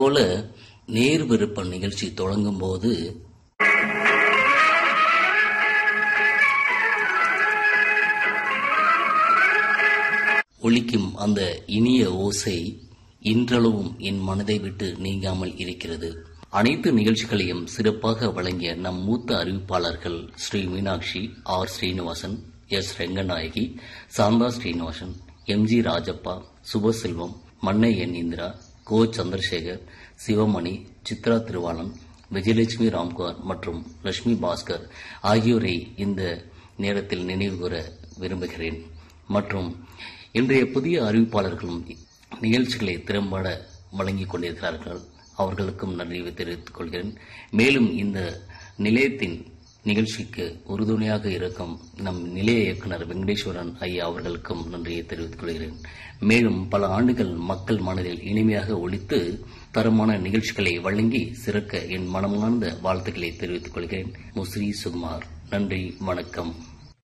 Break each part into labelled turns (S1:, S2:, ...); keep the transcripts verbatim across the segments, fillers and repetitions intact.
S1: போல நேர் விருப்பம் நிகழ்ச்சி தொடங்கும் போது ஒலிக்கும் அந்த இனிய ஓசை இன்றளவும் என் மனதை விட்டு நீங்காமல் இருக்கிறது. அனைத்து நிகழ்ச்சிகளையும் சிறப்பாக வழங்கிய நம் மூத்த அறிவிப்பாளர்கள் Sri Meenakshi, R Srinivasan, S Ranganayaki, Shantha Srinivasan, M G Rajappa, சுபசெல்வம், Mannai என் இந்திரா, கோ சந்திரசேகர், சிவமணி, சித்ரா திருவாளன், விஜயலட்சுமி ராம்குமார் மற்றும் லட்சுமி பாஸ்கர் ஆகியோரை இந்த நேரத்தில் நினைவுகூர விரும்புகிறேன். மற்றும் இன்றைய புதிய அறிவிப்பாளர்களும் நிகழ்ச்சிகளை திறம்பட வழங்கிக் கொண்டிருக்கிறார்கள். அவர்களுக்கும் நன்றியை தெரிவித்துக் கொள்கிறேன். மேலும் இந்த நிலையத்தின் நிகழ்ச்சிக்கு உறுதுணையாக இருக்கும் நம் நிலைய இயக்குனர் வெங்கடேஸ்வரன் ஐயா அவர்களுக்கும் நன்றியை தெரிவித்துக் கொள்கிறேன். மேலும் பல ஆண்டுகள் மக்கள் மனதில் இனிமையாக ஒலித்து தரமான நிகழ்ச்சிகளை வழங்கி சிறக்க என் மனமார்ந்த வாழ்த்துக்களை தெரிவித்துக் கொள்கிறேன். முஸ்ரீ சுகுமார். நன்றி, வணக்கம்.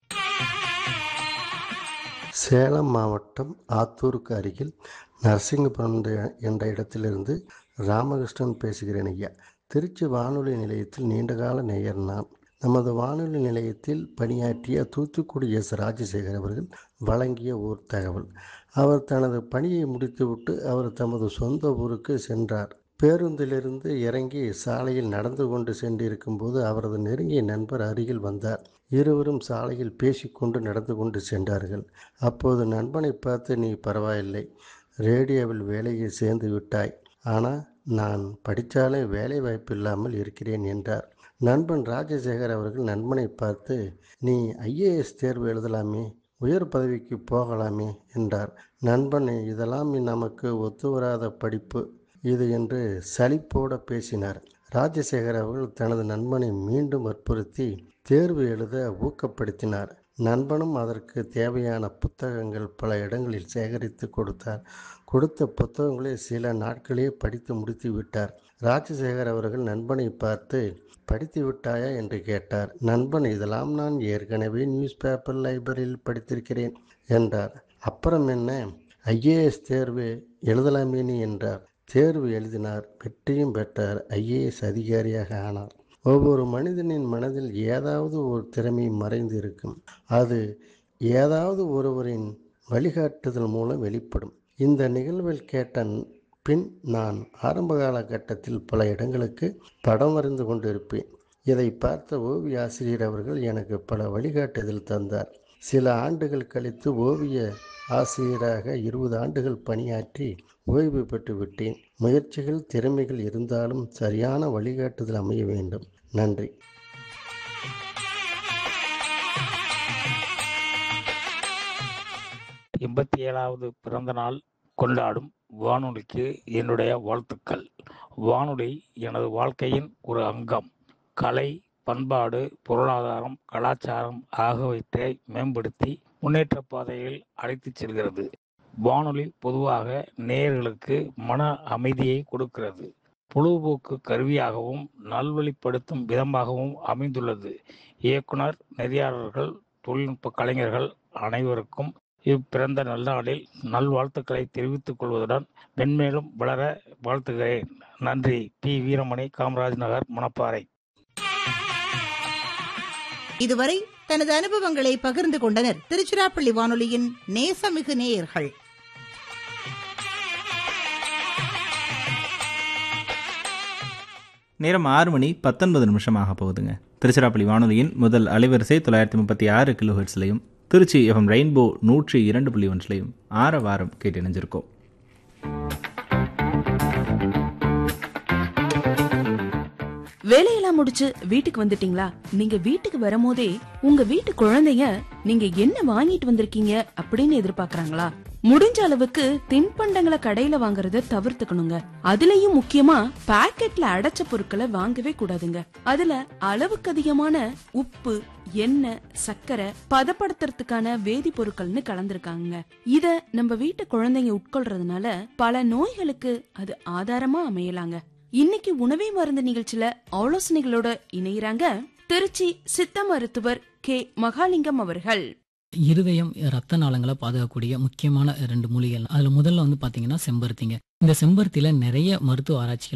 S2: சேலம் மாவட்டம் ஆத்தூருக்கு அருகில் நரசிங்கபுரம் என்ற இடத்திலிருந்து ராமகிருஷ்ணன் பேசுகிறேன் ஐயா. திருச்சி வானொலி நிலையத்தில் நீண்டகால நேயர் நான். நமது வானொலி நிலையத்தில் பணியாற்றிய தூத்துக்குடி எஸ் ராஜசேகர் அவர்கள் வழங்கிய ஓர் தகவல். அவர் தனது பணியை முடித்துவிட்டு அவர் தமது சொந்த ஊருக்கு சென்றார். பேருந்திலிருந்து இறங்கி சாலையில் நடந்து கொண்டு சென்றிருக்கும் போது அவரது நெருங்கிய நண்பர் அருகில் வந்தார். இருவரும் சாலையில் பேசிக்கொண்டு நடந்து கொண்டு சென்றார்கள். அப்போது நண்பனை பார்த்து, நீ பரவாயில்லை, ரேடியோவில் வேலையை சேர்ந்து விட்டாய், ஆனால் நான் படித்தாலே வேலை வாய்ப்பு இல்லாமல் இருக்கிறேன் என்றார். நண்பன் ராஜசேகர் அவர்கள் நண்பனை பார்த்து, நீ ஐஏஎஸ் தேர்வு எழுதலாமே, உயர் பதவிக்கு போகலாமே என்றார். நண்பன், இதெல்லாம் நமக்கு ஒத்து வராத படிப்பு இது என்று சலிப்போடு பேசினார். ராஜசேகர் அவர்கள் தனது நண்பனை மீண்டும் வற்புறுத்தி தேர்வு எழுத ஊக்கப்படுத்தினார். நண்பனும் அதற்கு தேவையான புத்தகங்கள் பல இடங்களில் சேகரித்து கொடுத்தார். கொடுத்த புத்தகங்களை சில நாட்களே படித்து முடித்து விட்டார். ராஜசேகர் அவர்கள் நண்பனை பார்த்து, படித்து விட்டாயா என்று கேட்டார். நண்பன், இதெல்லாம் நான் ஏற்கனவே நியூஸ் பேப்பர் லைப்ரரியில் படித்திருக்கிறேன் என்றார். அப்புறம் என்ன, ஐஏஎஸ் தேர்வு எழுதலாமேனி என்றார். தேர்வு எழுதினார், வெற்றியும் பெற்றார், ஐஏஎஸ் அதிகாரியாக ஆனார். ஒவ்வொரு மனிதனின் மனதில் ஏதாவது ஒரு திறமை மறைந்து இருக்கும். அது ஏதாவது ஒருவரின் வழிகாட்டுதல் மூலம் வெளிப்படும். இந்த நிகழ்வில் கேட்ட பின் நான் ஆரம்ப காலகட்டத்தில் பல இடங்களுக்கு படம் வரைந்து கொண்டிருப்பேன். இதை பார்த்த ஓவிய ஆசிரியர் அவர்கள் எனக்கு பல வழிகாட்டுதல் தந்தார். சில ஆண்டுகள் கழித்து ஓவிய ஆசிரியராக இருபது ஆண்டுகள் பணியாற்றி ஓய்வு பெற்று விட்டேன். முயற்சிகள், திறமைகள் இருந்தாலும் சரியான வழிகாட்டுதல் அமைய வேண்டும். நன்றி.
S3: எண்பத்தி ஏழாவது பிறந்த நாள் கொண்டாடும் வானொலிக்கு என்னுடைய வாழ்த்துக்கள். வானொலி எனது வாழ்க்கையின் ஒரு அங்கம். கலை, பண்பாடு, பொருளாதாரம், கலாச்சாரம் ஆகியவற்றை மேம்படுத்தி முன்னேற்ற பாதையில் அழைத்துச் செல்கிறது. வானொலி பொதுவாக நேயர்களுக்கு மன அமைதியை கொடுக்கிறது. பொழுதுபோக்கு கருவியாகவும் நல்வழிப்படுத்தும் விதமாகவும் அமைந்துள்ளது. இயக்குனர், நெறியாளர்கள், தொழில்நுட்ப கலைஞர்கள் அனைவருக்கும் இப்பிறந்த நல்நாளில் நல்வாழ்த்துக்களை தெரிவித்துக் கொள்வதுடன் மென்மேலும் வளர வாழ்த்துகிறேன். நன்றி. பி வீரமணி, காமராஜ் நகர், மணப்பாறை.
S4: இதுவரை தனது அனுபவங்களை பகிர்ந்து கொண்டனர் திருச்சிராப்பள்ளி வானொலியின் நேசமிகு நேயர்கள்.
S5: நேரம் ஆறு மணி பத்தொன்பது நிமிஷமாக போகுதுங்க. திருச்சிராப்பள்ளி வானொலியின் முதல் அலைவரிசை தொள்ளாயிரத்தி முப்பத்தி ஆறு கிலோ ஹெர்ட்ஸ்லையும் திருச்சி எஃப்எம் ரெயின்போ நூற்றி இரண்டு புள்ளி ஒன்றிலையும் ஆற வாரம் கேட்டு இணைஞ்சிருக்கோம்.
S6: வேலையெல்லாம் முடிச்சு வீட்டுக்கு வந்துட்டீங்களா? நீங்க வீட்டுக்கு வரும்போதே உங்க வீட்டு குழந்தைங்க நீங்க என்ன வாங்கிட்டு வந்திருக்கீங்க அப்படின்னு எதிர்பார்க்கறாங்களா? முடிஞ்ச அளவுக்கு தின்பண்டங்களை கடையில வாங்குறத தவிர்த்துக்கணுங்க. அதுலயும் முக்கியமா பாக்கெட்ல அடைச்ச பொருட்களை வாங்கவே கூடாதுங்க. அதுல அளவுக்கு அதிகமான உப்பு, எண்ணெய், சர்க்கரை, பதப்படுத்துறதுக்கான வேதிப்பொருட்கள்னு கலந்துருக்காங்க. இத நம்ம வீட்டு குழந்தைங்க உட்கொள்றதுனால பல நோய்களுக்கு அது ஆதாரமா அமையலாங்க. இன்னைக்கு உணவே மருந்து நிகழ்ச்சியில ஆலோசனைகளோட இணையறாங்க திருச்சி சித்த மருத்துவர் கே மகாலிங்கம் அவர்கள்.
S7: இருதயம், ரத்த நாளங்களை பாதுகாக்கக்கூடிய முக்கியமான ரெண்டு மூலிகைகள். அதுல முதல்ல வந்து பாத்தீங்கன்னா செம்பருத்திங்க. இந்த செம்பருத்தியில நிறைய மருத்துவ ஆராய்ச்சிகள்